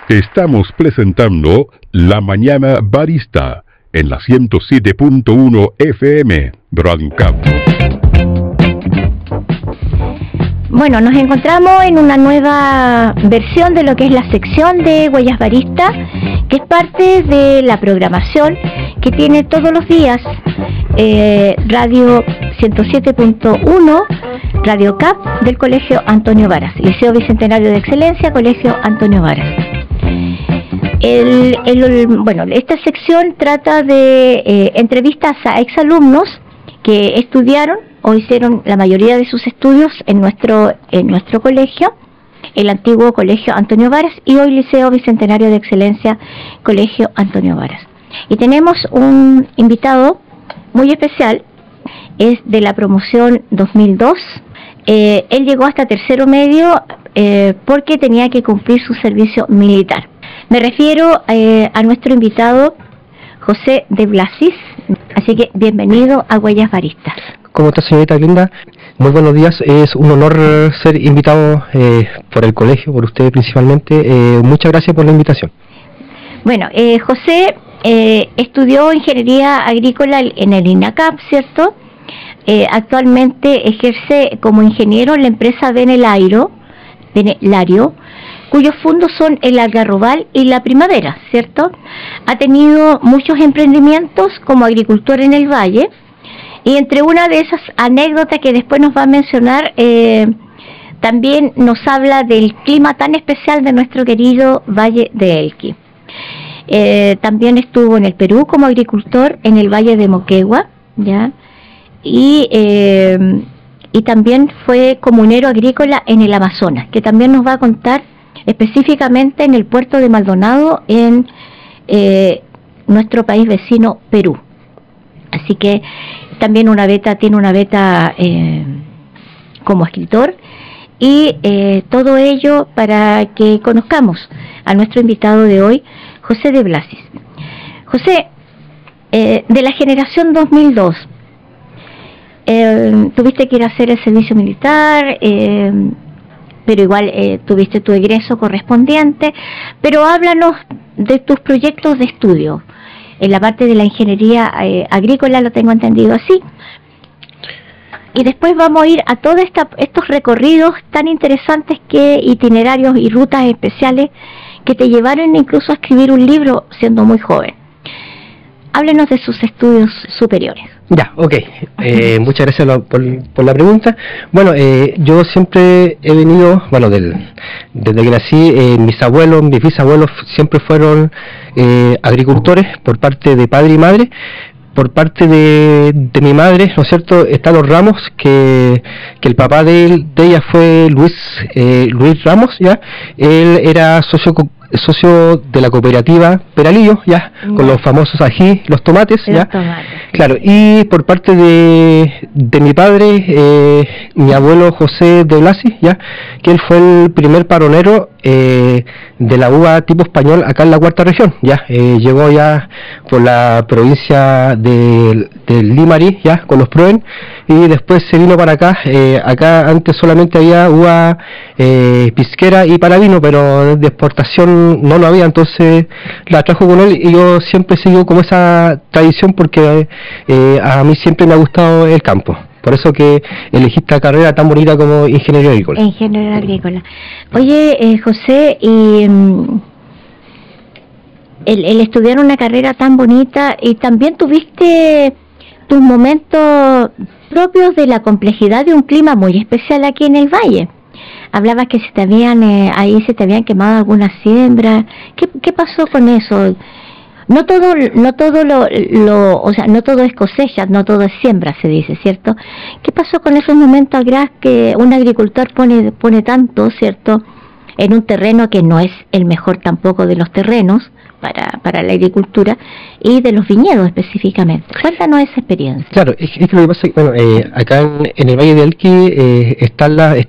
Estamos presentando La Mañana Barista en la 107.1 FM Broadcast. Bueno, nos encontramos en una nueva versión de lo que es la sección de Huellas Barista, que es parte de la programación que tiene todos los días Radio 107.1, Radio CAP del Colegio Antonio Varas, Liceo Bicentenario de Excelencia, Colegio Antonio Varas. Bueno, esta sección trata de entrevistas a exalumnos que estudiaron o hicieron la mayoría de sus estudios en nuestro colegio, el antiguo Colegio Antonio Varas, y hoy Liceo Bicentenario de Excelencia, Colegio Antonio Varas. Y tenemos un invitado muy especial, es de la promoción 2002. Él llegó hasta tercero medio porque tenía que cumplir su servicio militar. Me refiero a nuestro invitado José de Blasis, así que bienvenido a Huellas Baristas. ¿Cómo está, señorita Glenda? Muy buenos días, es un honor ser invitado por el colegio, por usted principalmente. Muchas gracias por la invitación. Bueno, José estudió Ingeniería Agrícola en el INACAP, ¿cierto? Actualmente ejerce como ingeniero en la empresa Benelario, cuyos fondos son el Algarrobal y la Primavera, ¿cierto? Ha tenido muchos emprendimientos como agricultor en el valle, y entre una de esas anécdotas que después nos va a mencionar, también nos habla del clima tan especial de nuestro querido Valle de Elqui. También estuvo en el Perú como agricultor en el Valle de Moquegua, ¿ya? Y también fue comunero agrícola en el Amazonas, que también nos va a contar específicamente en el puerto de Maldonado, en nuestro país vecino Perú. Así que también tiene una beta como escritor, y todo ello para que conozcamos a nuestro invitado de hoy, José de Blasis. José, de la generación 2002, tuviste que ir a hacer el servicio militar, pero igual tuviste tu egreso correspondiente, pero háblanos de tus proyectos de estudio. En la parte de la ingeniería agrícola lo tengo entendido así. Y después vamos a ir a todos estos recorridos tan interesantes, itinerarios y rutas especiales que te llevaron incluso a escribir un libro siendo muy joven. Háblenos de sus estudios superiores. Ya, ok. Muchas gracias por la pregunta. Bueno, yo siempre he venido, desde que nací, mis bisabuelos siempre fueron agricultores por parte de padre y madre. Por parte de mi madre, ¿no es cierto?, están los Ramos, que el papá de ella fue Luis Ramos, ¿ya? Él era socio de la cooperativa Peralillo, ¿ya? Con los famosos ají, los tomates, ¿ya? Claro, y por parte de mi padre, mi abuelo José de Blasis, ¿ya? Que él fue el primer paronero de la uva tipo español acá en la cuarta región, ¿ya? Llegó ya por la provincia del Limarí, ¿ya? Con los Proen, y después se vino para acá. Acá antes solamente había uva pisquera y para vino, pero de exportación no lo había, entonces la trajo con él, y yo siempre sigo como esa tradición porque a mí siempre me ha gustado el campo. Por eso que elegí esta carrera tan bonita como ingeniero agrícola. Ingeniero agrícola. Oye, José, y el estudiar una carrera tan bonita, y también tuviste tus momentos propios de la complejidad de un clima muy especial aquí en el valle. Hablabas que ahí se te habían quemado algunas siembras. ¿Qué pasó con eso? No todo es cosecha, no todo es siembra, se dice, ¿cierto? ¿Qué pasó con esos momentos atrás que un agricultor pone tanto, ¿cierto?, en un terreno que no es el mejor tampoco de los terrenos para la agricultura, y de los viñedos específicamente? Cuéntanos esa experiencia. Claro, es que lo que pasa es que, acá en el Valle de Elqui está